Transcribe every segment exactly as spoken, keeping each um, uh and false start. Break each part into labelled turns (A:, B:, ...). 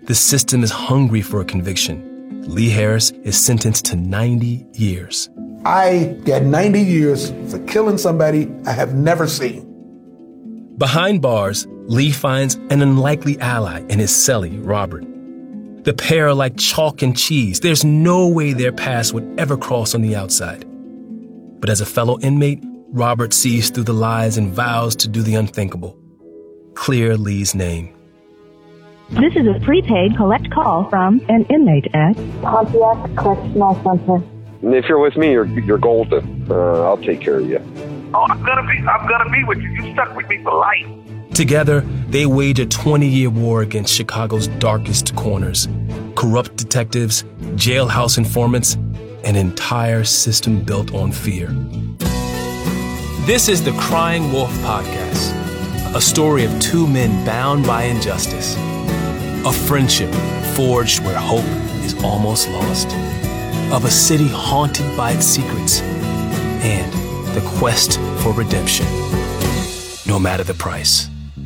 A: The system is hungry for a conviction. Lee Harris is sentenced to ninety years.
B: I got ninety years for killing somebody I have never seen.
A: Behind bars, Lee finds an unlikely ally in his cellie, Robert. The pair are like chalk and cheese. There's no way their paths would ever cross on the outside. But as a fellow inmate, Robert sees through the lies and vows to do the unthinkable. Clear Lee's name.
C: This is a prepaid collect call from an inmate at
D: Pontiac Correctional Center.
E: If you're with me, you're you're golden. Uh, I'll take care of you.
F: Oh, I'm gonna be, I'm gonna be with you. You stuck with me for life.
A: Together, they wage a twenty-year war against Chicago's darkest corners. Corrupt detectives, jailhouse informants, an entire system built on fear. This is the Crying Wolf Podcast, a story of two men bound by injustice, a friendship forged where hope is almost lost, of a city haunted by its secrets, and the quest for redemption, no matter the price.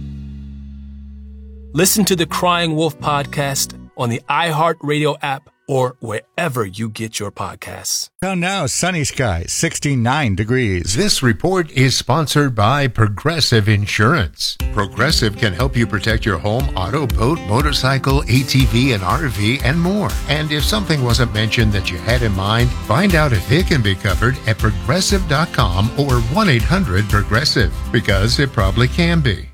A: Listen to the Crying Wolf Podcast on the iHeartRadio app or wherever you get your podcasts.
G: Down now, sunny skies, sixty-nine degrees.
H: This report is sponsored by Progressive Insurance. Progressive can help you protect your home, auto, boat, motorcycle, A T V, and R V, and more. And if something wasn't mentioned that you had in mind, find out if it can be covered at progressive dot com or one eight hundred progressive, because it probably can be.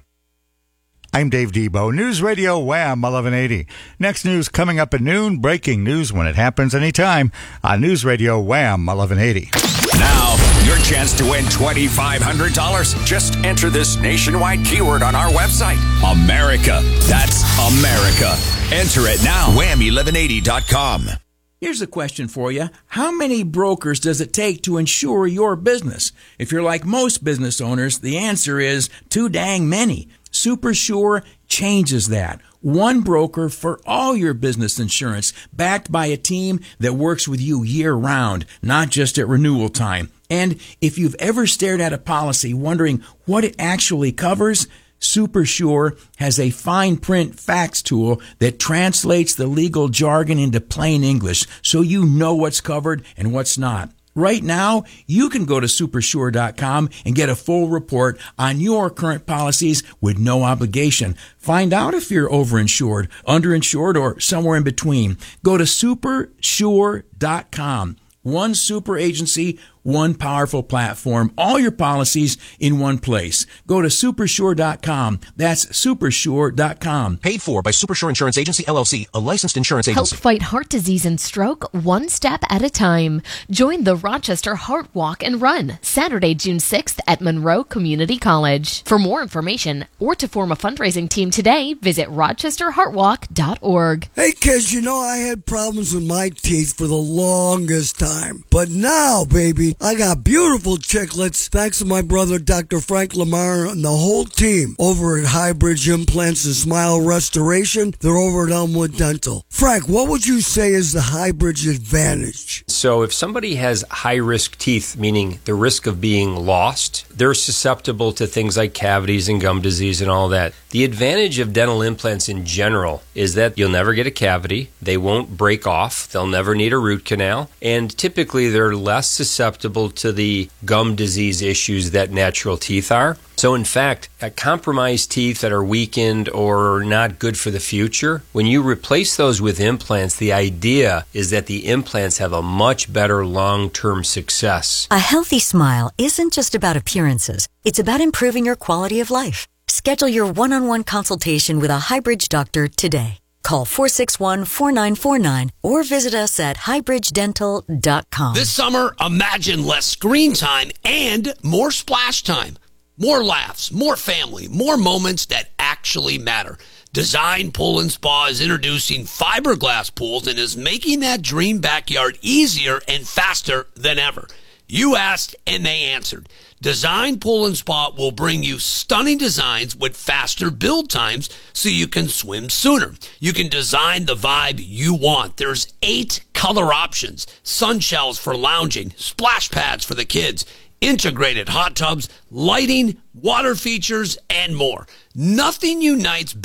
G: I'm Dave Debo, News Radio Wham eleven eighty. Next news coming up at noon, breaking news when it happens anytime on News Radio Wham eleven eighty.
I: Now, your chance to win twenty-five hundred dollars. Just enter this nationwide keyword on our website. America. That's America. Enter it now. wham eleven eighty dot com.
J: Here's a question for you. How many brokers does it take to insure your business? If you're like most business owners, the answer is too dang many. SuperSure changes that. One broker for all your business insurance, backed by a team that works with you year-round, not just at renewal time. And if you've ever stared at a policy wondering what it actually covers, SuperSure has a fine print facts tool that translates the legal jargon into plain English so you know what's covered and what's not. Right now, you can go to super sure dot com and get a full report on your current policies with no obligation. Find out if you're overinsured, underinsured, or somewhere in between. Go to super sure dot com. One super agency, one powerful platform, all your policies in one place. Go to super sure dot com. That's super sure dot com.
K: Paid for by SuperSure Insurance Agency, L L C, a licensed insurance agency.
L: Help fight heart disease and stroke one step at a time. Join the Rochester Heart Walk and Run, Saturday, June sixth at Monroe Community College. For more information or to form a fundraising team today, visit rochester heart walk dot org.
M: Hey kids, you know I had problems with my teeth for the longest time. But now, baby, I got beautiful chiclets thanks to my brother, Doctor Frank Lamar, and the whole team over at Highbridge Implants and Smile Restoration. They're over at Elmwood Dental. Frank, what would you say is the Highbridge advantage?
N: So if somebody has high-risk teeth, meaning the risk of being lost, they're susceptible to things like cavities and gum disease and all that. The advantage of dental implants in general is that you'll never get a cavity, they won't break off, they'll never need a root canal, and typically they're less susceptible to the gum disease issues that natural teeth are. So in fact, compromised teeth that are weakened or not good for the future, when you replace those with implants, the idea is that the implants have a much better long-term success.
O: A healthy smile isn't just about appearances. It's about improving your quality of life. Schedule your one-on-one consultation with a Highbridge doctor today. Call four six one, four nine four nine or visit us at highbridge dental dot com.
P: This summer, imagine less screen time and more splash time. More laughs, more family, more moments that actually matter. Design Pool and Spa is introducing fiberglass pools and is making that dream backyard easier and faster than ever. You asked and they answered. Design Pool and Spa will bring you stunning designs with faster build times so you can swim sooner. You can design the vibe you want. There's eight color options, sun shells for lounging, splash pads for the kids, integrated hot tubs, lighting, water features, and more. Nothing unites better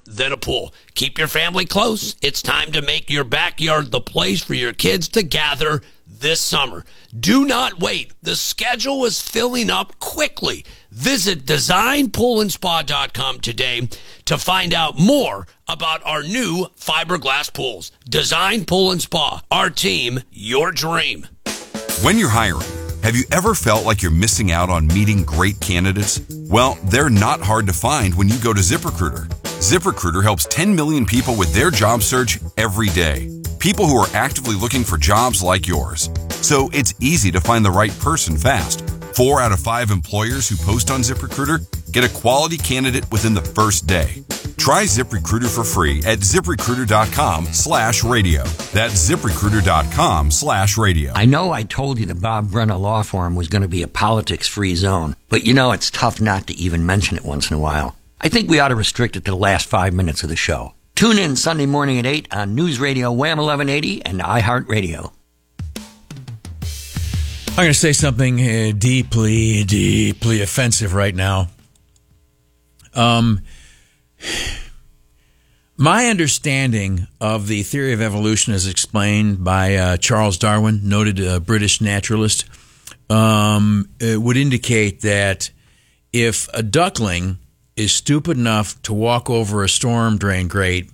P: than a pool. Keep your family close. It's time to make your backyard the place for your kids to gather this summer. Do not wait. The schedule is filling up quickly. Visit design pool and spa dot com today to find out more about our new fiberglass pools. Design Pool and Spa. Our team, your dream.
Q: When you're hiring, have you ever felt like you're missing out on meeting great candidates? Well, they're not hard to find when you go to ZipRecruiter. ZipRecruiter helps ten million people with their job search every day. People who are actively looking for jobs like yours. So it's easy to find the right person fast. Four out of five employers who post on ZipRecruiter get a quality candidate within the first day. Try ZipRecruiter for free at ZipRecruiter.com slash radio. That's ZipRecruiter.com slash radio.
R: I know I told you the Bob Brenna Law Firm was going to be a politics-free zone, but you know it's tough not to even mention it once in a while. I think we ought to restrict it to the last five minutes of the show. Tune in Sunday morning at eight on News Radio Wham eleven eighty and iHeartRadio.
J: I'm going to say something uh, deeply, deeply offensive right now. Um, my understanding of the theory of evolution as explained by uh, Charles Darwin, noted uh, British naturalist, um, it would indicate that if a duckling is stupid enough to walk over a storm drain grate,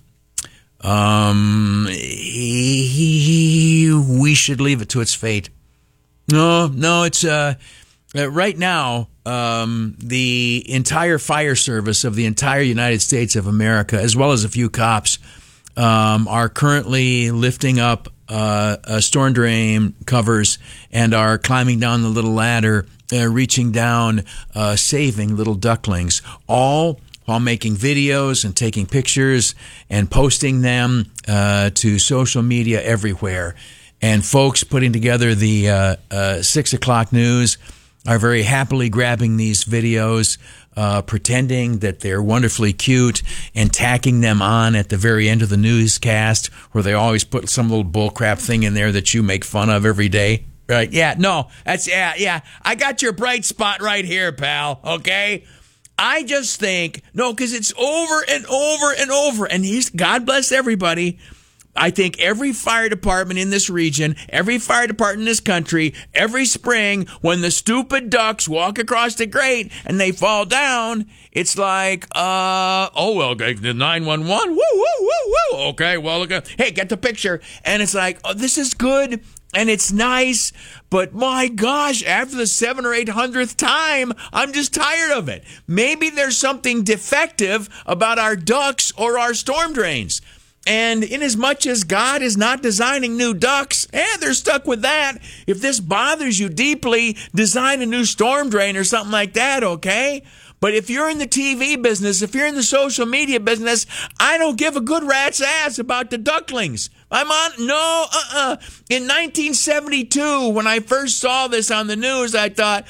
J: um, he, he, we should leave it to its fate. No, no, it's uh, uh, right now, um, the entire fire service of the entire United States of America, as well as a few cops, um, are currently lifting up uh, uh, storm drain covers and are climbing down the little ladder, uh, reaching down, uh, saving little ducklings, all while making videos and taking pictures and posting them uh, to social media everywhere. And folks putting together the uh, uh, six o'clock news are very happily grabbing these videos, uh, pretending that they're wonderfully cute and tacking them on at the very end of the newscast, where they always put some little bullcrap thing in there that you make fun of every day. Right? Yeah, no, that's, yeah, yeah. I got your bright spot right here, pal, okay? I just think, no, because it's over and over and over, and he's, God bless everybody. I think every fire department in this region, every fire department in this country, every spring, when the stupid ducks walk across the grate and they fall down, it's like, uh, oh, well, the nine one one, woo, woo, woo, woo. Okay, well, look at, hey, get the picture. And it's like, oh, this is good and it's nice, but my gosh, after the seven or eight hundredth time, I'm just tired of it. Maybe there's something defective about our ducts or our storm drains. And inasmuch as God is not designing new ducts, eh, they're stuck with that. If this bothers you deeply, design a new storm drain or something like that, okay? But if you're in the T V business, if you're in the social media business, I don't give a good rat's ass about the ducklings. I'm on, no, uh-uh. In nineteen seventy-two, when I first saw this on the news, I thought,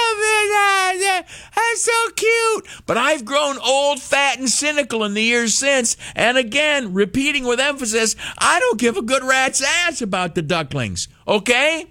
J: oh, man, that's so cute. But I've grown old, fat, and cynical in the years since. And again, repeating with emphasis, I don't give a good rat's ass about the ducklings, okay?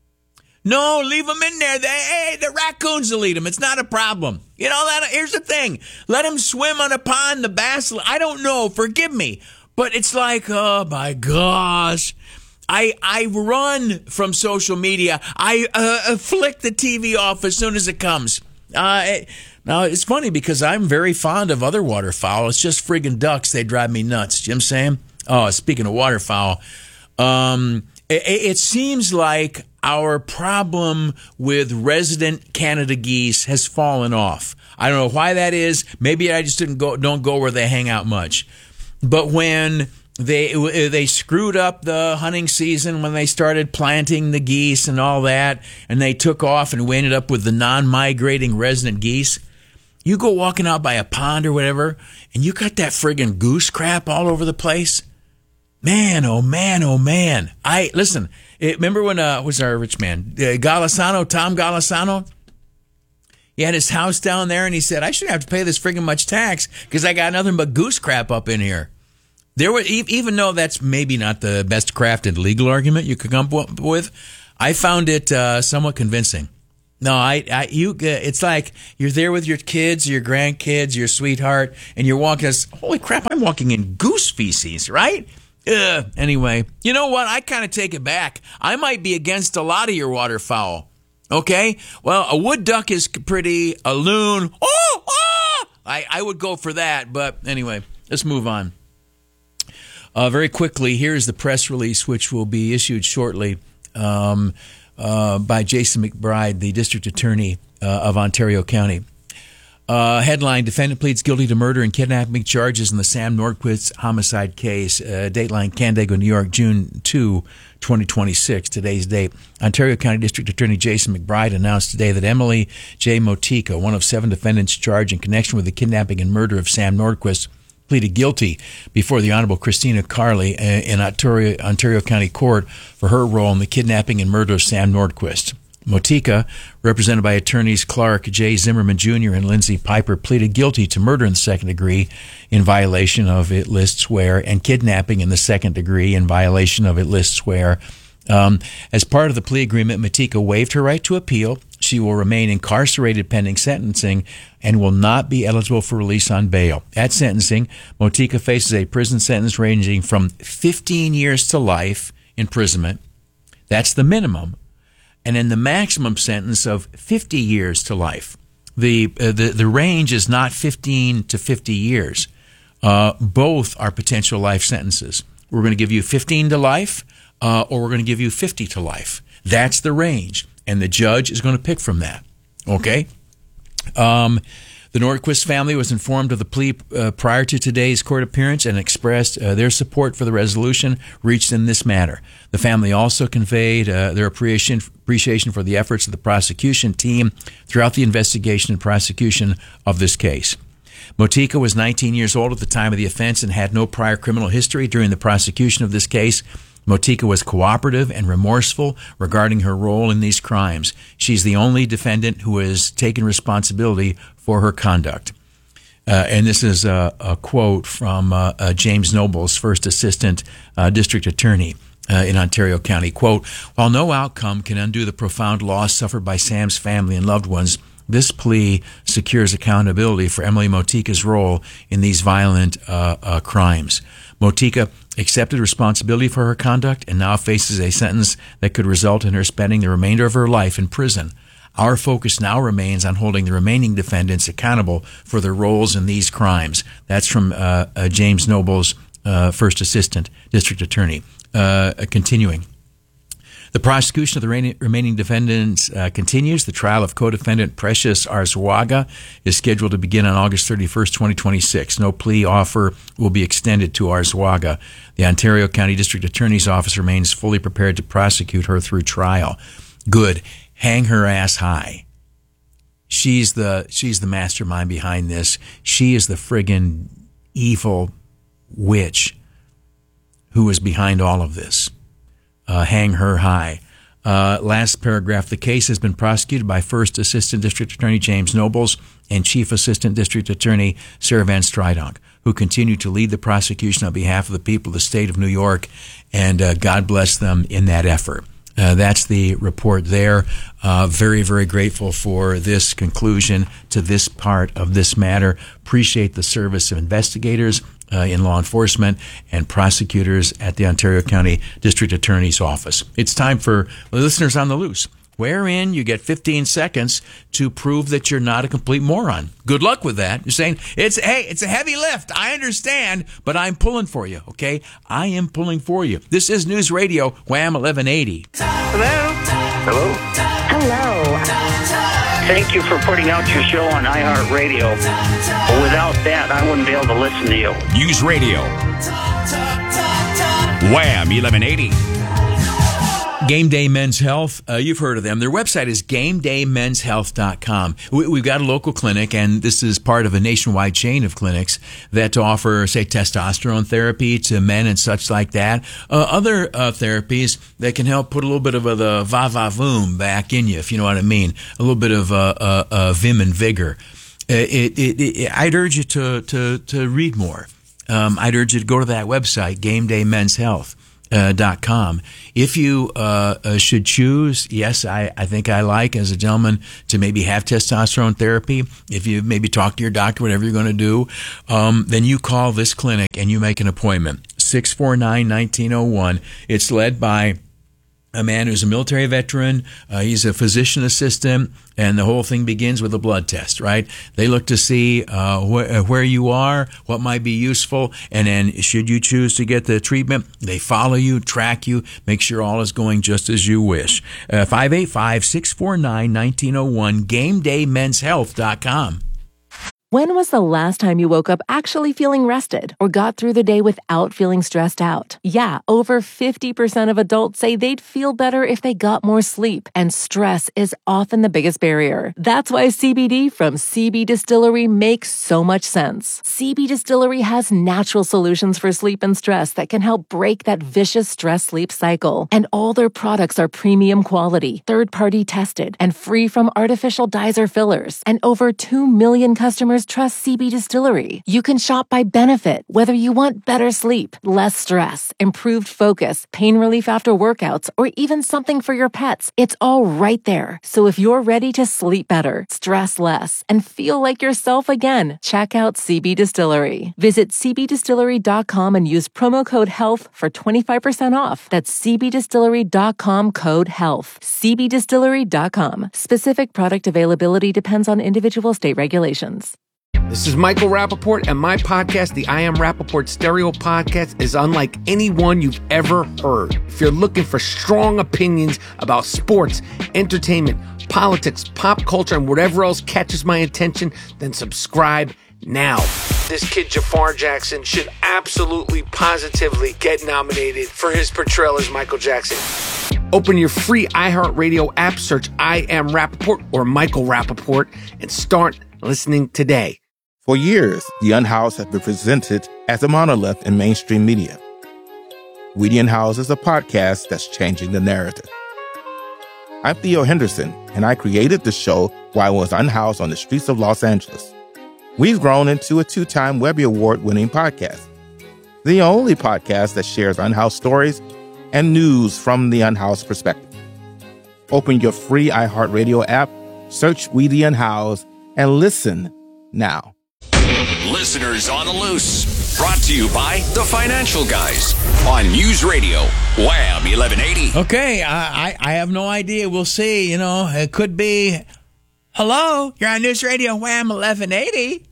J: No, leave them in there. They, hey, the raccoons will eat them. It's not a problem. You know, that. Here's the thing. Let them swim on a pond, the bass, I don't know, forgive me. But it's like, oh, my gosh. I I run from social media. I uh, flick the T V off as soon as it comes. Uh, it, now, it's funny because I'm very fond of other waterfowl. It's just friggin' ducks. They drive me nuts. You know what I'm saying? Oh, speaking of waterfowl, um, it, it seems like our problem with resident Canada geese has fallen off. I don't know why that is. Maybe I just didn't go don't go where they hang out much. But when they they screwed up the hunting season, when they started planting the geese and all that, and they took off and we ended up with the non-migrating resident geese, you go walking out by a pond or whatever, and you got that friggin' goose crap all over the place. Man, oh man, oh man. I listen, it, remember when, uh, was our rich man, uh, Golisano, Tom Golisano? He had his house down there, and he said, I shouldn't have to pay this friggin' much tax because I got nothing but goose crap up in here. There were, even though that's maybe not the best crafted legal argument you could come up with, I found it uh, somewhat convincing. No, I, I, you. Uh, it's like you're there with your kids, your grandkids, your sweetheart, and you're walking. As, holy crap! I'm walking in goose feces, right? Uh, anyway, you know what? I kind of take it back. I might be against a lot of your waterfowl. Okay, well, a wood duck is pretty. A loon, oh, oh! I, I would go for that. But anyway, let's move on. Uh, very quickly, here's the press release, which will be issued shortly. Um, Uh, by Jason McBride, the district attorney uh, of Ontario County. Uh, headline, defendant pleads guilty to murder and kidnapping charges in the Sam Nordquist homicide case. Uh, dateline, Canandaigua, New York, June second, twenty twenty-six, today's date. Ontario County District Attorney Jason McBride announced today that Emily J. Motika, one of seven defendants charged in connection with the kidnapping and murder of Sam Nordquist, pleaded guilty before the Honorable Christina Carley in Ontario, Ontario County Court for her role in the kidnapping and murder of Sam Nordquist. Motika, represented by attorneys Clark J. Zimmerman Junior and Lindsay Piper, pleaded guilty to murder in the second degree in violation of it lists where, and kidnapping in the second degree in violation of it lists where. Um, as part of the plea agreement, Motika waived her right to appeal. She will remain incarcerated pending sentencing and will not be eligible for release on bail. At sentencing, Motika faces a prison sentence ranging from fifteen years to life imprisonment. That's the minimum. And then the maximum sentence of fifty years to life. The uh, the, the range is not fifteen to fifty years. Uh, both are potential life sentences. We're going to give you fifteen to life, uh, or we're going to give you fifty to life. That's the range. And the judge is going to pick from that. Okay? Um, the Nordquist family was informed of the plea uh, prior to today's court appearance and expressed uh, their support for the resolution reached in this matter. The family also conveyed uh, their appreciation, appreciation for the efforts of the prosecution team throughout the investigation and prosecution of this case. Motika was nineteen years old at the time of the offense and had no prior criminal history during the prosecution of this case. Motika was cooperative and remorseful regarding her role in these crimes. She's the only defendant who has taken responsibility for her conduct. Uh, and this is a, a quote from uh, uh, James Nobles, first assistant uh, district attorney uh, in Ontario County. Quote, while no outcome can undo the profound loss suffered by Sam's family and loved ones, this plea secures accountability for Emily Motika's role in these violent uh, uh, crimes. Motika accepted responsibility for her conduct and now faces a sentence that could result in her spending the remainder of her life in prison. Our focus now remains on holding the remaining defendants accountable for their roles in these crimes. That's from uh, uh, James Nobles, uh, first assistant district attorney. Uh, continuing. The prosecution of the remaining defendants uh, continues. The trial of co-defendant Precious Arzuaga is scheduled to begin on August thirty-first, twenty twenty-six. No plea offer will be extended to Arzuaga. The Ontario County District Attorney's Office remains fully prepared to prosecute her through trial. Good. Hang her ass high. She's the she's the mastermind behind this. She is the friggin' evil witch who is behind all of this. Uh, hang her high. Uh, last paragraph. The case has been prosecuted by First Assistant District Attorney James Nobles and Chief Assistant District Attorney Sarah Van Stridonk, who continue to lead the prosecution on behalf of the people of the state of New York, and uh, God bless them in that effort. Uh, that's the report there. Uh, very, very grateful for this conclusion to this part of this matter. Appreciate the service of investigators uh, in law enforcement and prosecutors at the Ontario County District Attorney's Office. It's time for Listeners on the Loose, wherein you get fifteen seconds to prove that you're not a complete moron. Good luck with that. You're saying, it's hey, it's a heavy lift. I understand, but I'm pulling for you, okay? I am pulling for you. This is News Radio, Wham eleven eighty.
F: Hello? Hello?
S: Hello. Thank you for putting out your show on iHeartRadio. Without that, I wouldn't be able to listen to you.
I: News Radio. Wham eleven eighty.
J: Game Day Men's Health, uh, you've heard of them. Their website is game day men's health dot com. We, we've got a local clinic, and this is part of a nationwide chain of clinics that offer, say, testosterone therapy to men and such like that. Uh, other uh, therapies that can help put a little bit of uh, the va-va-voom back in you, if you know what I mean. A little bit of uh, uh, uh, vim and vigor. Uh, it, it, it, I'd urge you to, to, to read more. Um, I'd urge you to go to that website, Game Day Men's Health. Uh, dot com. If you uh, uh, should choose, yes, I, I think I like as a gentleman to maybe have testosterone therapy. If you maybe talk to your doctor, whatever you're going to do, um, then you call this clinic and you make an appointment. six four nine, one nine zero one. It's led by a man who's a military veteran. Uh, he's a physician assistant, and the whole thing begins with a blood test, right? They look to see uh, wh- where you are, what might be useful, and then should you choose to get the treatment, they follow you, track you, make sure all is going just as you wish. Uh, five eight five, six four nine, one nine zero one, game day men's health dot com.
T: When was the last time you woke up actually feeling rested or got through the day without feeling stressed out? Yeah, over fifty percent of adults say they'd feel better if they got more sleep, and stress is often the biggest barrier. That's why C B D from C B Distillery makes so much sense. C B Distillery has natural solutions for sleep and stress that can help break that vicious stress-sleep cycle. And all their products are premium quality, third-party tested, and free from artificial dyes or fillers. And over two million customers trust C B Distillery. You can shop by benefit, whether you want better sleep, less stress, improved focus, pain relief after workouts, or even something for your pets. It's all right there. So if you're ready to sleep better, stress less, and feel like yourself again, check out C B Distillery. Visit c b distillery dot com and use promo code HEALTH for twenty-five percent off. That's c b distillery dot com code HEALTH. c b distillery dot com. Specific product availability depends on individual state regulations.
U: This is Michael Rappaport, and my podcast, the I Am Rappaport Stereo Podcast, is unlike any one you've ever heard. If you're looking for strong opinions about sports, entertainment, politics, pop culture, and whatever else catches my attention, then subscribe now. This kid Jafar Jackson should absolutely, positively get nominated for his portrayal as Michael Jackson. Open your free iHeartRadio app, search I Am Rappaport or Michael Rappaport, and start listening today.
V: For years, The Unhoused has been presented as a monolith in mainstream media. We The Unhoused is a podcast that's changing the narrative. I'm Theo Henderson, and I created the show while I was unhoused on the streets of Los Angeles. We've grown into a two-time Webby Award-winning podcast, the only podcast that shares unhoused stories and news from the unhoused perspective. Open your free iHeartRadio app, search We The Unhoused, and listen now.
I: Listeners on the Loose, brought to you by The Financial Guys on News Radio, Wham eleven eighty.
J: Okay, I, I, I have no idea. We'll see. You know, it could be, hello, you're on News Radio, Wham eleven eighty.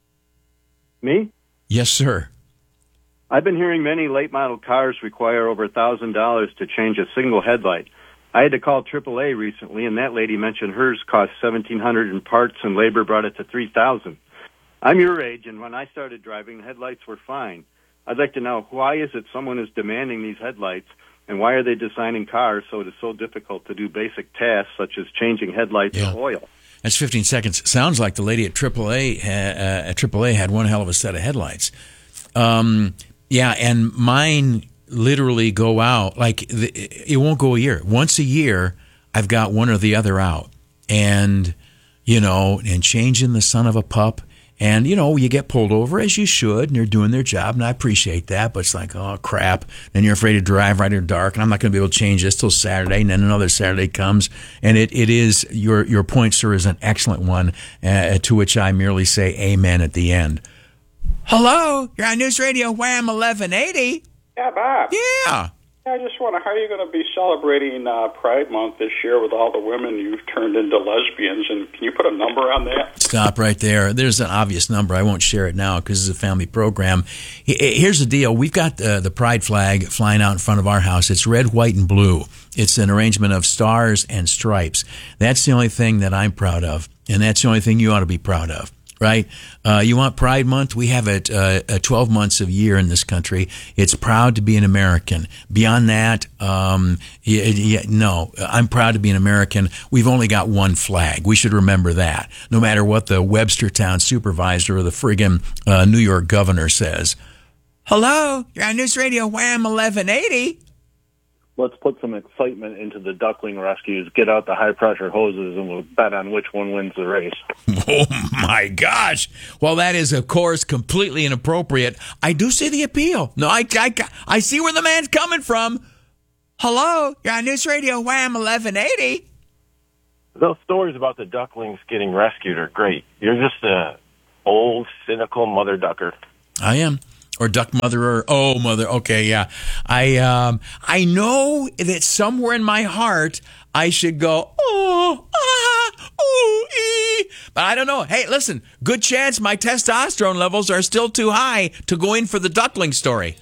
W: Me?
J: Yes, sir.
W: I've been hearing many late model cars require over one thousand dollars to change a single headlight. I had to call triple A recently, and that lady mentioned hers cost seventeen hundred dollars in parts, and labor brought it to three thousand dollars. I'm your age, and when I started driving, the headlights were fine. I'd like to know, why is it someone is demanding these headlights, and why are they designing cars so it is so difficult to do basic tasks such as changing headlights
J: Yeah.
W: or oil?
J: That's fifteen seconds. Sounds like the lady at triple A, uh, at triple A had one hell of a set of headlights. Um, yeah, and mine literally go out, like, the, it won't go a year. Once a year, I've got one or the other out. And, you know, and changing the son of a pup. And, you know, you get pulled over, as you should, and they're doing their job, and I appreciate that, but it's like, oh, crap. Then you're afraid to drive right in the dark, and I'm not going to be able to change this till Saturday, and then another Saturday comes. And it, it is, your your point, sir, is an excellent one, uh, to which I merely say amen at the end. Hello, you're on News Radio, Wham eleven eighty.
X: Yeah, Bob.
J: Yeah.
X: I just wonder, how are you going to be celebrating uh, Pride Month this year with all the women you've turned into lesbians? And can you put a number on that?
J: Stop right there. There's an obvious number. I won't share it now because it's a family program. Here's the deal. We've got uh, the pride flag flying out in front of our house. It's red, white, and blue. It's an arrangement of stars and stripes. That's the only thing that I'm proud of, and that's the only thing you ought to be proud of. Right? Uh, you want Pride Month? We have it uh, twelve months of year in this country. It's proud to be an American. Beyond that, um, yeah, yeah, no, I'm proud to be an American. We've only got one flag. We should remember that. No matter what the Webstertown supervisor or the friggin' uh, New York governor says. Hello, you're on News Radio, Wham eleven eighty.
W: let's put some excitement into the duckling rescues, get out the high-pressure hoses, and we'll bet on which one wins the race.
J: Oh, my gosh. Well, that is, of course, completely inappropriate. I do see the appeal. No, I, I, I see where the man's coming from. Hello, you're on News Radio Wham eleven eighty.
B: Those stories about the ducklings getting rescued are great. You're just a old, cynical mother ducker.
J: I am. Or duck mother, or oh mother. Okay, yeah. I um I know that somewhere in my heart I should go oh ah ooh ee, but I don't know. Hey, listen, good chance my testosterone levels are still too high to go in for the duckling story.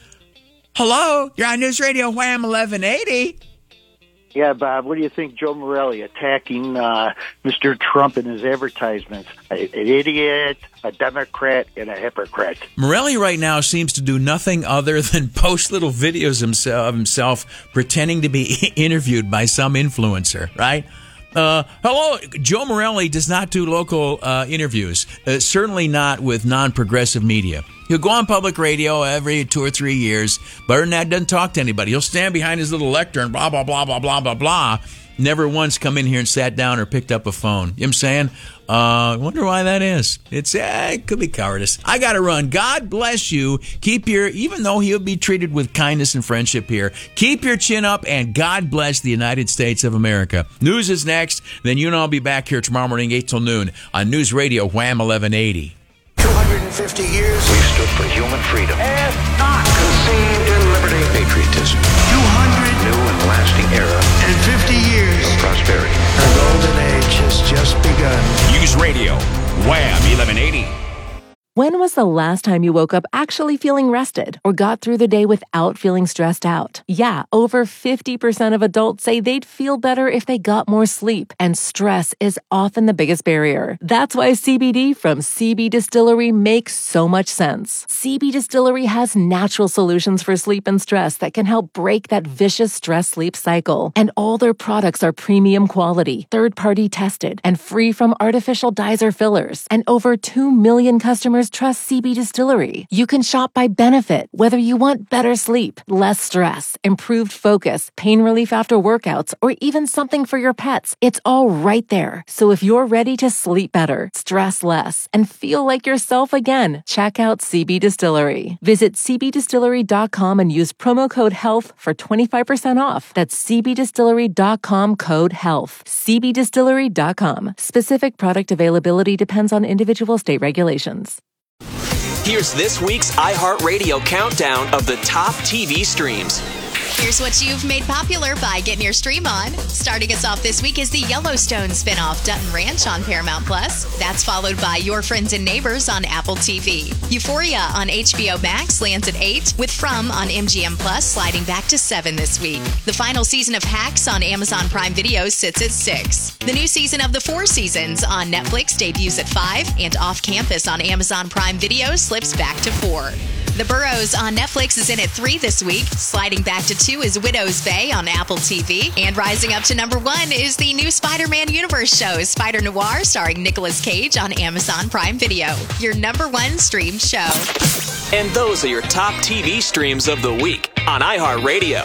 J: Hello, you're on News Radio Wham eleven eighty.
C: Yeah, Bob, what do you think Joe Morelli attacking uh, Mister Trump in his advertisements? An idiot, a Democrat, and a hypocrite.
J: Morelli right now seems to do nothing other than post little videos himself, of himself pretending to be interviewed by some influencer, right? Uh, hello, Joe Morelli does not do local uh, interviews, uh, certainly not with non-progressive media. He'll go on public radio every two or three years, but other than that, doesn't talk to anybody. He'll stand behind his little lectern, blah, blah, blah, blah, blah, blah, blah. Never once come in here and sat down or picked up a phone. You know what I'm saying? I uh, wonder why that is. It's uh, it could be cowardice. I got to run. God bless you. Keep your, even though he'll be treated with kindness and friendship here, keep your chin up, and God bless the United States of America. News is next. Then you and I'll be back here tomorrow morning, eight till noon on News Radio Wham eleven eighty.
D: two hundred fifty years we stood for human freedom. And not conceived in liberty, patriotism. two hundred new and lasting era. And fifty years of prosperity. Our golden age has just begun.
I: News Radio Wham eleven eighty.
T: When was the last time you woke up actually feeling rested or got through the day without feeling stressed out? Yeah, over fifty percent of adults say they'd feel better if they got more sleep, and stress is often the biggest barrier. That's why C B D from C B Distillery makes so much sense. C B Distillery has natural solutions for sleep and stress that can help break that vicious stress-sleep cycle. And all their products are premium quality, third-party tested, and free from artificial dyes or fillers. And over two million customers trust C B Distillery. You can shop by benefit, whether you want better sleep, less stress, improved focus, pain relief after workouts, or even something for your pets. It's all right there. So if you're ready to sleep better, stress less, and feel like yourself again, check out C B Distillery. Visit c b distillery dot com and use promo code HEALTH for twenty-five percent off. That's c b distillery dot com code HEALTH. c b distillery dot com. Specific product availability depends on individual state regulations.
K: Here's this week's iHeartRadio countdown of the top T V streams.
E: Here's what you've made popular by getting your stream on. Starting us off this week is the Yellowstone spinoff Dutton Ranch on Paramount Plus. That's followed by Your Friends and Neighbors on Apple T V. Euphoria on H B O Max lands at eight, with From on M G M Plus sliding back to seven this week. The final season of Hacks on Amazon Prime Video sits at six. The new season of The Four Seasons on Netflix debuts at five, and Off Campus on Amazon Prime Video slips back to four. The Burrows on Netflix is in at three this week. Sliding back to two is Widow's Bay on Apple T V. And rising up to number one is the new Spider-Man Universe show, Spider Noir, starring Nicolas Cage on Amazon Prime Video. Your number one streamed show.
K: And those are your top T V streams of the week on iHeartRadio.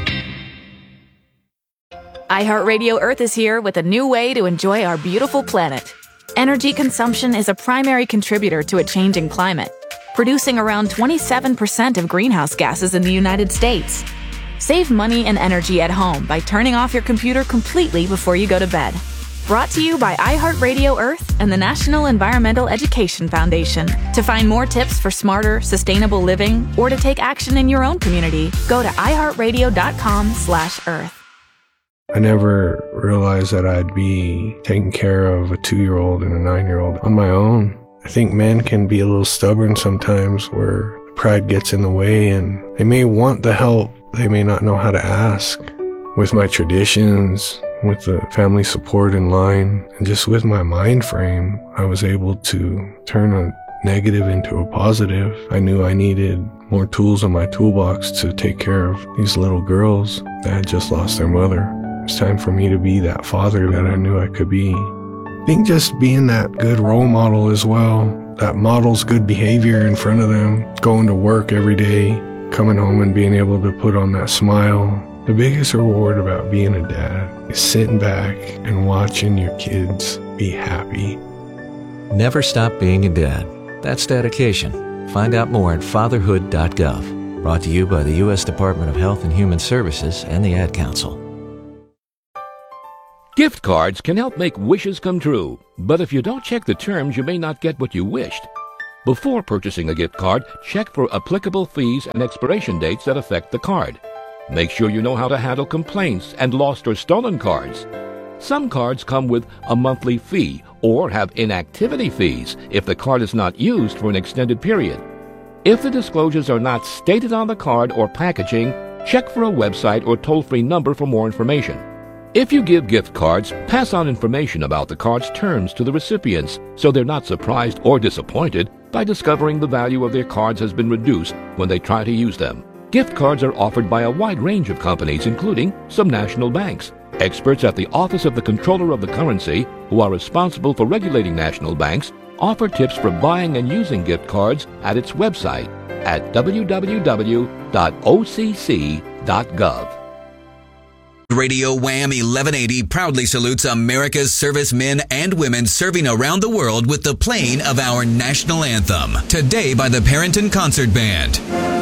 Y: iHeartRadio Earth is here with a new way to enjoy our beautiful planet. Energy consumption is a primary contributor to a changing climate, producing around twenty-seven percent of greenhouse gases in the United States. Save money and energy at home by turning off your computer completely before you go to bed. Brought to you by iHeartRadio Earth and the National Environmental Education Foundation. To find more tips for smarter, sustainable living, or to take action in your own community, go to iHeartRadio.com slash Earth.
Z: I never realized that I'd be taking care of a two-year-old and a nine-year-old on my own. I think men can be a little stubborn sometimes, where pride gets in the way, and they may want the help, they may not know how to ask. With my traditions, with the family support in line, and just with my mind frame, I was able to turn a negative into a positive. I knew I needed more tools in my toolbox to take care of these little girls that had just lost their mother. It's time for me to be that father that I knew I could be. I think just being that good role model as well, that models good behavior in front of them, going to work every day, coming home and being able to put on that smile, The biggest reward about being a dad is sitting back and watching your kids be happy.
A: Never stop being a dad. That's dedication. Find out more at fatherhood dot gov. Brought to you by the U S Department of Health and Human Services and the Ad Council.
G: Gift cards can help make wishes come true, but if you don't check the terms, you may not get what you wished. Before purchasing a gift card, check for applicable fees and expiration dates that affect the card. Make sure you know how to handle complaints and lost or stolen cards. Some cards come with a monthly fee or have inactivity fees if the card is not used for an extended period. If the disclosures are not stated on the card or packaging, check for a website or toll-free number for more information. If you give gift cards, pass on information about the card's terms to the recipients so they're not surprised or disappointed by discovering the value of their cards has been reduced when they try to use them. Gift cards are offered by a wide range of companies, including some national banks. Experts at the Office of the Comptroller of the Currency, who are responsible for regulating national banks, offer tips for buying and using gift cards at its website at w w w dot o c c dot gov.
I: Radio Wham eleven eighty proudly salutes America's servicemen and women serving around the world with the playing of our national anthem, today by the Parrington Concert Band.